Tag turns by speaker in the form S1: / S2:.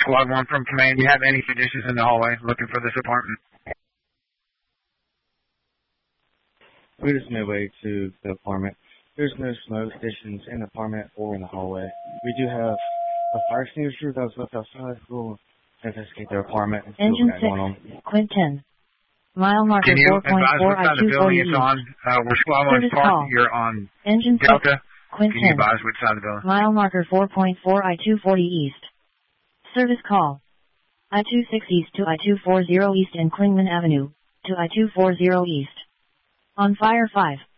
S1: Squad 1 from Command. Do you have any physicians in the hallway looking for this apartment?
S2: We just midway to the apartment. There's no smoke stations in the apartment or in the hallway. We do have a fire extinguisher that was left outside. We'll investigate their apartment and see
S3: Engine
S2: what's going on.
S3: 6, Quint 10. Mile marker 4.4
S1: Can you advise what side of the building it's on? We're Squad 1's parked. You're on
S3: Engine
S1: Delta.
S3: 6, Quint
S1: Can you
S3: 10.
S1: advise which side of the building?
S3: Mile marker 4.4 I-240 East. Service call. I-26 East to I-240 East and Klingman Avenue, to I-240 East. On fire 5.